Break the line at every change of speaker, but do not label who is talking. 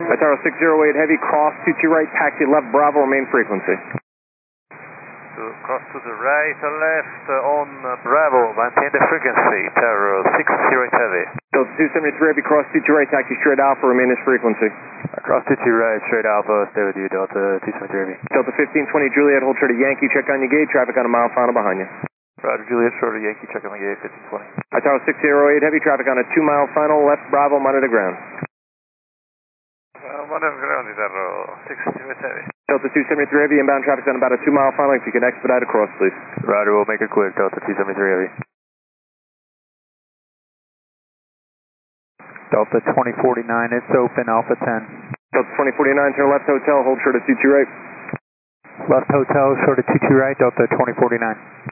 Tower 608 Heavy, cross 22 right, taxi left, Bravo, main frequency.
Cross to the right or left on Bravo, maintain the frequency, Tower 608 Heavy.
Delta 273 Heavy, cross 22 right, taxi straight Alpha, remain this frequency.
Cross 22 right, straight Alpha, stay with you, Delta 273 Heavy.
Delta 1520 Juliet, hold short of Yankee, check on your gate, traffic on a mile final behind you.
Roger, Juliet, short of Yankee, check on the gate, 1520.
Tower 608 Heavy, traffic on a 2 mile final, left Bravo, monitor ground.
Monitor ground, Tower 608 Heavy.
Delta 273 Heavy, inbound traffic on about a 2 mile final, if you can expedite across, please.
Roger, we'll make it quick, Delta 273 Heavy.
Delta 2049, it's open, Alpha 10.
Delta 2049, turn left hotel, hold short of 22 right.
Left hotel, short of 22 right, Delta 2049.